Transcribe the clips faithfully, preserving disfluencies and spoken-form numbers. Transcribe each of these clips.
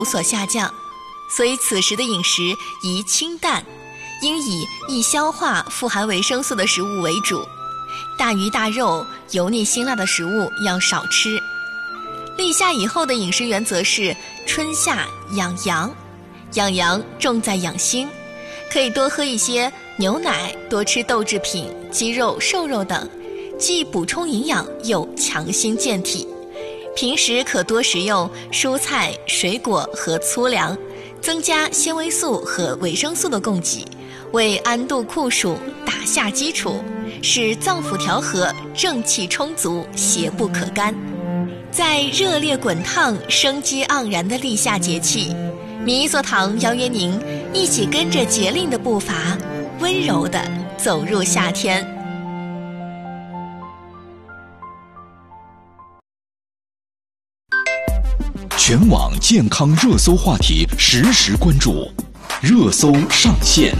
有所下降，所以此时的饮食宜清淡，应以易消化、富含维生素的食物为主。大鱼大肉、油腻辛辣的食物要少吃。立夏以后的饮食原则是春夏养阳，养阳重在养心，可以多喝一些牛奶，多吃豆制品、鸡肉、瘦肉等，既补充营养又强心健体。平时可多食用蔬菜、水果和粗粮，增加纤维素和维生素的供给，为安度酷暑打下基础，使脏腑调和、正气充足、邪不可干。在热烈滚烫、生机盎然的立夏节气，米一所堂邀约您一起跟着节令的步伐，温柔地走入夏天。 全网健康热搜话题实时关注，热搜上线。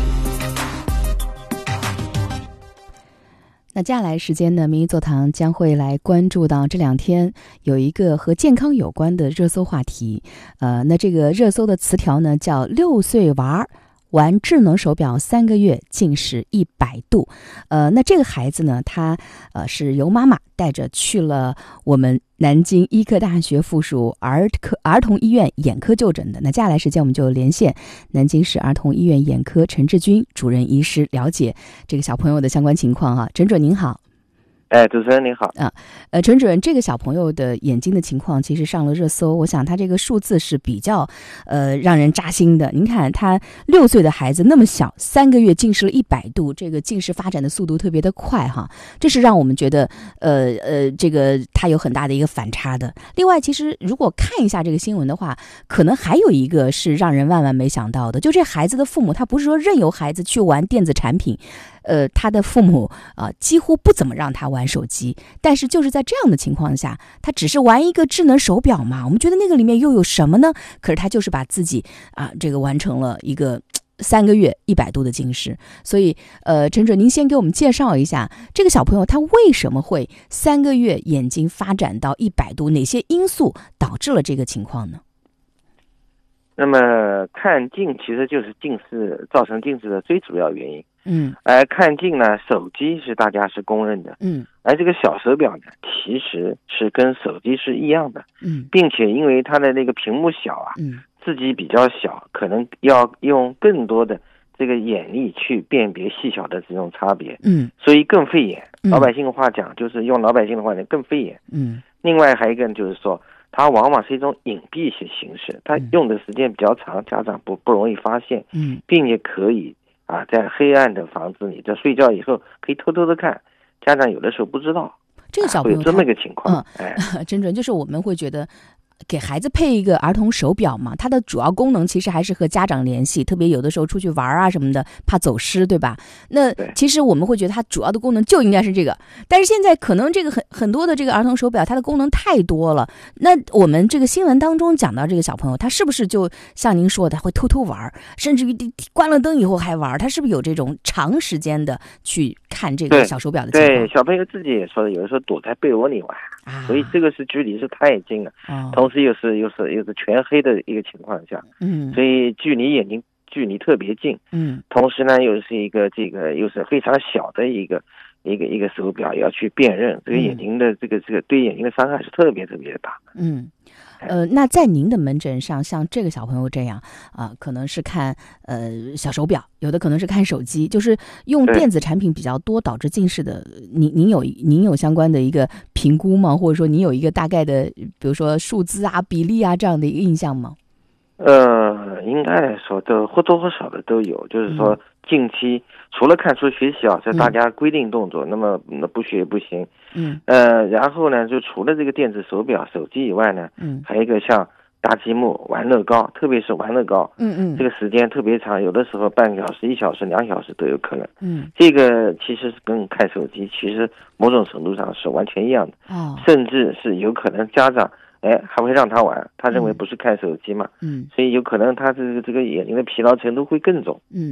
那接下来时间呢，民意座堂将会来关注到这两天有一个和健康有关的热搜话题。呃，那这个热搜的词条呢叫六岁娃玩智能手表三个月近视一百度。呃，那这个孩子呢，他呃是由妈妈带着去了我们南京医科大学附属儿科儿童医院眼科就诊的。那接下来时间我们就连线南京市儿童医院眼科陈志军主任医师，了解这个小朋友的相关情况哈。陈主任您好。 哎，主持人您好。 啊，呃，陈主任，这个小朋友的眼睛的情况其实上了热搜，我想他这个数字是比较，呃，让人扎心的。您看，他六岁的孩子那么小，三个月近视了一百度，这个近视发展的速度特别的快哈，这是让我们觉得，呃呃，这个他有很大的一个反差的。另外，其实如果看一下这个新闻的话，可能还有一个是让人万万没想到的，就这孩子的父母，他不是说任由孩子去玩电子产品。呃，他的父母啊、呃，几乎不怎么让他玩手机，但是就是在这样的情况下，他只是玩一个智能手表嘛，我们觉得那个里面又有什么呢？可是他就是把自己啊、呃，这个完成了一个三个月一百度的近视。所以，呃，陈主任，您先给我们介绍一下这个小朋友他为什么会三个月眼睛发展到一百度，哪些因素导致了这个情况呢？ 那么看近其实就是近视造成近视的最主要原因。 嗯， 而看近呢，手机是大家是公认的。 嗯， 而这个小手表呢，其实是跟手机是一样的。 嗯， 并且因为它的那个屏幕小啊， 嗯， 自己比较小，可能要用更多的这个眼力去辨别细小的这种差别。嗯，所以更费眼。老百姓话讲，就是用老百姓的话讲，更费眼。嗯，另外还有一个就是说，它往往是一种隐蔽性形式，它用的时间比较长，家长不不容易发现。嗯，并且可以。啊，在黑暗的房子里，在睡觉以后可以偷偷的看，家长有的时候不知道。 这个小朋友、 啊、会有这么一个情况。 嗯，哎，真准，就是我们会觉得给孩子配一个儿童手表嘛，它的主要功能其实还是和家长联系，特别有的时候出去玩啊什么的，怕走失，对吧？那其实我们会觉得它主要的功能就应该是这个，但是现在可能这个很很多的这个儿童手表，它的功能太多了。那我们这个新闻当中讲到这个小朋友，他是不是就像您说的会偷偷玩，甚至于关了灯以后还玩？他是不是有这种长时间的去看这个小手表的情况？ 对，小朋友自己也说的，有的时候躲在被窝里玩，啊、所以这个是距离是太近了。哦，同时又是又是又是全黑的一个情况下，嗯，所以距离眼睛距离特别近，嗯，同时呢又是一个这个又是非常小的一个一个一个手表，要去辨认这个眼睛的这个这个对眼睛的伤害是特别特别的大，嗯。 呃，那在您的门诊上，像这个小朋友这样啊、呃，可能是看呃小手表，有的可能是看手机，就是用电子产品比较多导致近视的。您您有您有相关的一个评估吗？或者说您有一个大概的，比如说数字啊、比例啊这样的一个印象吗？ 呃，应该来说都或多或少的都有，就是说近期除了看书学习啊，是大家规定动作，嗯、那么那不学也不行。嗯。呃，然后呢，就除了这个电子手表、手机以外呢，嗯，还有一个像搭积木、玩乐高，特别是玩乐高，嗯嗯，这个时间特别长，有的时候半个小时、一小时、两小时都有可能。嗯，这个其实是跟看手机其实某种程度上是完全一样的。哦，甚至是有可能家长。哎，还会让他玩，他认为不是看手机嘛，嗯，所以有可能他这个这个眼睛的疲劳程度会更重，嗯啊，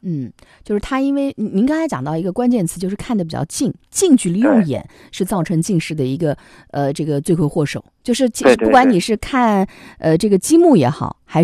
嗯，就是他，因为您刚才讲到一个关键词，就是看得比较近，近距离用眼是造成近视的一个呃这个罪魁祸首。就是其实不管你是看呃这个积木也好，还